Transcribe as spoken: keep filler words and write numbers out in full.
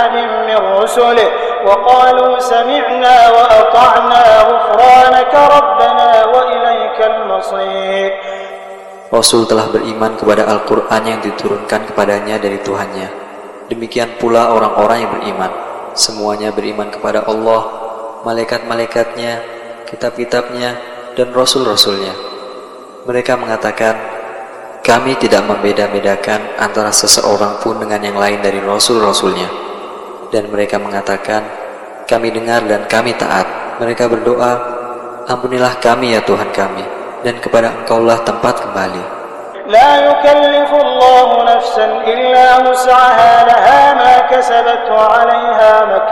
أحد من رسله وقالوا سمعنا وأطعنا غفرانك ربنا وإليك المصير. Rasul telah beriman kepada Al-Quran yang diturunkan kepadanya dari Tuhannya. Demikian pula orang-orang yang beriman. Semuanya beriman kepada Allah, malaikat-malaikatnya, kitab-kitabnya, dan rasul-rasulnya. Mereka mengatakan, kami tidak membeda-bedakan antara seseorang pun dengan yang lain dari rasul-rasulnya. Dan mereka mengatakan, kami dengar dan kami taat. Mereka berdoa, ampunilah kami ya Tuhan kami, dan kepada Engkaulah tempat kembali. لا يكلف الله نفسا إلا وسعها لها ما كسبت وعليها ما